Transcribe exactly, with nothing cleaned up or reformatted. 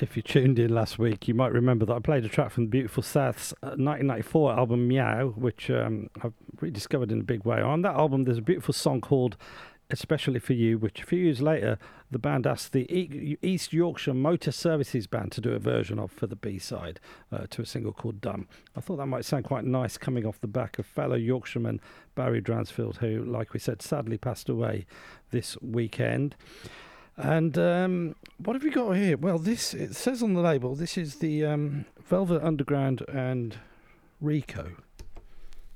If you tuned in last week, you might remember that I played a track from the Beautiful South's uh, nineteen ninety-four album Meow, which um, I've rediscovered in a big way. On that album, there's a beautiful song called Especially For You, which a few years later, the band asked the e- East Yorkshire Motor Services Band to do a version of for the B-side uh, to a single called Dumb. I thought that might sound quite nice coming off the back of fellow Yorkshireman Barry Dransfield, who, like we said, sadly passed away this weekend. And um, what have we got here? Well, this, it says on the label, this is the um, Velvet Underground and Rico.